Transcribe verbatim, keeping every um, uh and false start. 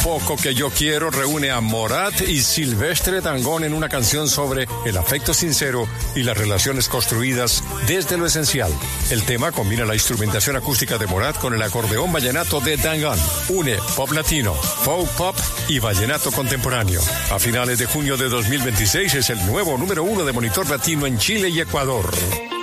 Poco que yo quiero reúne a Morat y Silvestre Dangond en una canción sobre el afecto sincero y las relaciones construidas desde lo esencial. El tema combina la instrumentación acústica de Morat con el acordeón vallenato de Dangond. Une pop latino, folk pop y vallenato contemporáneo. A finales de junio de dos mil veintiséis es el nuevo número uno de Monitor Latino en Chile y Ecuador.